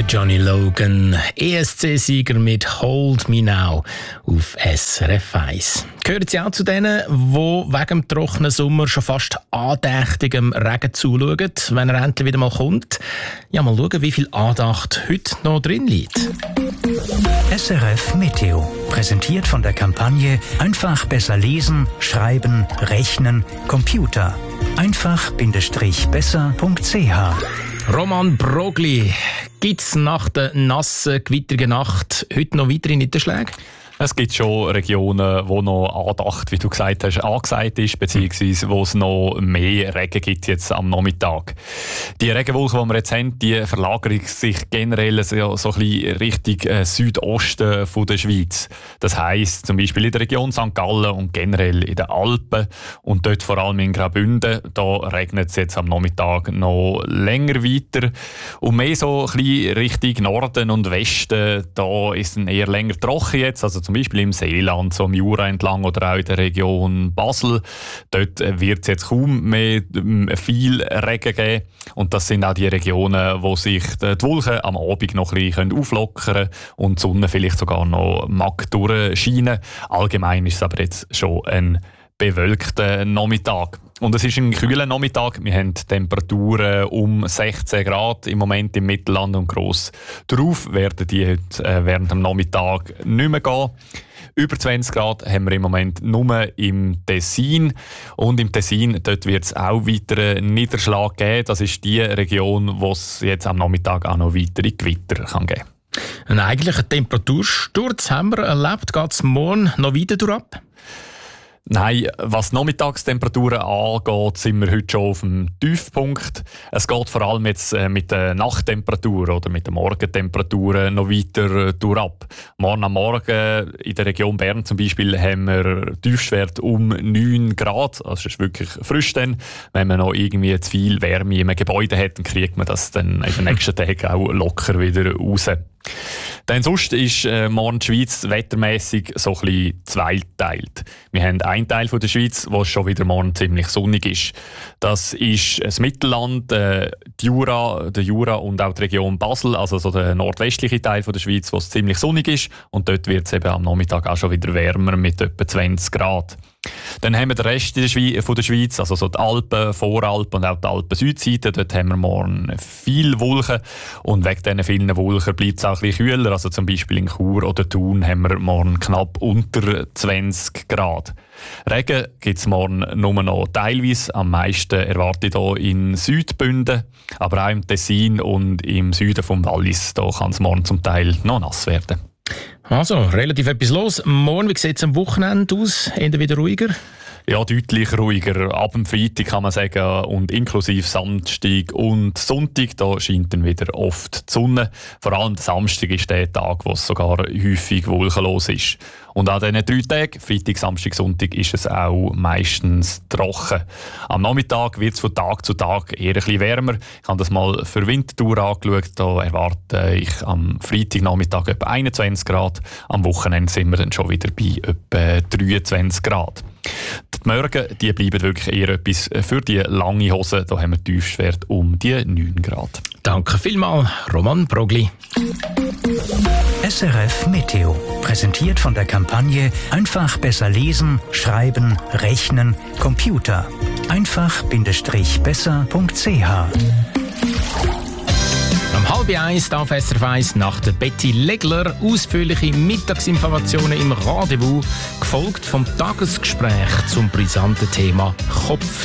Der Johnny Logan, ESC-Sieger mit «Hold Me Now» auf SRF 1. Gehören Sie auch zu denen, die wegen dem trockenen Sommer schon fast andächtigem Regen zuschauen, wenn er endlich wieder mal kommt? Ja, mal schauen, wie viel Andacht heute noch drin liegt. SRF Meteo, präsentiert von der Kampagne «Einfach besser lesen, schreiben, rechnen, Computer». einfach-besser.ch. Roman Brogli, gibt es nach der nassen, gewitterigen Nacht heute noch weitere Niederschläge? Es gibt schon Regionen, wo noch Andacht, wie du gesagt hast, angesagt ist, beziehungsweise wo es noch mehr Regen gibt jetzt am Nachmittag. Die Regenwolken, die wir jetzt haben, die verlagern sich generell so ein bisschen Richtung Südosten von der Schweiz. Das heisst, zum Beispiel in der Region St. Gallen und generell in den Alpen und dort vor allem in Graubünden, da regnet es jetzt am Nachmittag noch länger weiter. Und mehr so ein bisschen Richtung Norden und Westen, da ist es eher länger trocken jetzt, also zum Beispiel im Seeland, so am Jura entlang oder auch in der Region Basel. Dort wird es jetzt kaum mehr viel Regen geben. Und das sind auch die Regionen, wo sich die Wolken am Abend noch ein bisschen auflockern können und die Sonne vielleicht sogar noch mag durchscheinen. Allgemein ist es aber jetzt schon ein bewölkter Nachmittag. Und es ist ein kühler Nachmittag. Wir haben Temperaturen um 16 Grad im Moment im Mittelland und gross drauf werden die heute während dem Nachmittag nicht mehr gehen. Über 20 Grad haben wir im Moment nur im Tessin. Und im Tessin dort wird es auch weiteren Niederschlag geben. Das ist die Region, wo es jetzt am Nachmittag auch noch weitere Gewitter kann geben kann. Einen eigentlichen Temperatursturz haben wir erlebt. Geht es morgen noch weiter durchab? Nein, was Nachmittagstemperaturen angeht, sind wir heute schon auf dem Tiefpunkt. Es geht vor allem jetzt mit den Nachttemperaturen oder mit den Morgentemperaturen noch weiter durchab. Morgen am Morgen in der Region Bern zum Beispiel haben wir Tiefstwert um 9 Grad. Also es ist wirklich frisch dann. Wenn man noch irgendwie zu viel Wärme in einem Gebäude hat, dann kriegt man das dann in den nächsten Tagen auch locker wieder raus. Dann sonst ist morgen die Schweiz wettermässig so ein bisschen zweiteilt. Wir haben einen Teil von der Schweiz, wo es schon wieder morgen ziemlich sonnig ist. Das ist das Mittelland, der Jura und auch die Region Basel, also so der nordwestliche Teil von der Schweiz, wo es ziemlich sonnig ist. Und dort wird es eben am Nachmittag auch schon wieder wärmer mit etwa 20 Grad. Dann haben wir den Rest von der Schweiz, also so die Alpen, Voralpen und auch die Alpen-Südseite. Dort haben wir morgen viele Wolken und wegen diesen vielen Wolken bleibt es auch ein bisschen kühler. Also zum Beispiel in Chur oder Thun haben wir morgen knapp unter 20 Grad. Regen gibt es morgen nur noch teilweise. Am meisten erwarte ich hier in Südbünden, aber auch im Tessin und im Süden vom Wallis. Da kann es morgen zum Teil noch nass werden. Also, relativ etwas los. Morgen, wie sieht es am Wochenende aus? Eher wieder ruhiger? Ja, deutlich ruhiger. Ab dem Freitag kann man sagen, und inklusive Samstag und Sonntag, da scheint dann wieder oft die Sonne. Vor allem der Samstag ist der Tag, wo es sogar häufig wolkenlos ist. Und an diesen 3 Tagen, Freitag, Samstag, Sonntag, ist es auch meistens trocken. Am Nachmittag wird es von Tag zu Tag eher ein bisschen wärmer. Ich habe das mal für Winterthur angeschaut. Da erwarte ich am Freitagnachmittag etwa 21 Grad. Am Wochenende sind wir dann schon wieder bei etwa 23 Grad. Die Morgen die bleiben wirklich eher etwas für die lange Hose. Da haben wir Tiefstwert um die 9 Grad. Danke vielmals, Roman Brogli. SRF Meteo, präsentiert von der Kampagne «Einfach besser lesen, schreiben, rechnen, Computer». einfach-besser.ch. Um 12:30 darf SRF 1 nach der Betty Legler ausführliche Mittagsinformationen im Rendezvous, gefolgt vom Tagesgespräch zum brisanten Thema Kopf.